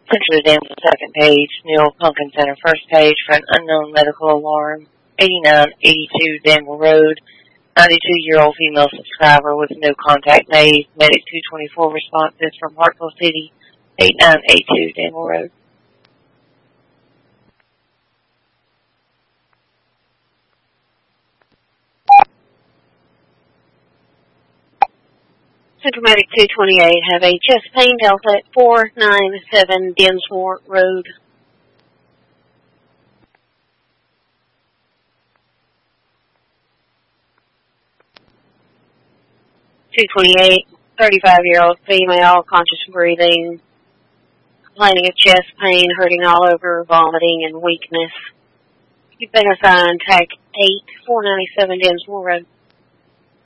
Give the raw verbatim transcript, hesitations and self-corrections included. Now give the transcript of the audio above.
Central Danville, second page. Neil Pumpkin Center, first page for an unknown medical alarm. eighty-nine eighty-two Danville Road. ninety-two-year-old female subscriber with no contact made. Medic two twenty-four responses from Hartsville City. eighty-nine eighty-two Danville Road. Central Medic two twenty-eight have a chest pain Delta at four ninety-seven Dinsmore Road. two twenty-eight, thirty-five-year-old female, conscious breathing, complaining of chest pain, hurting all over, vomiting, and weakness. You've been assigned T A C eight, four ninety-seven Dinsmore Road.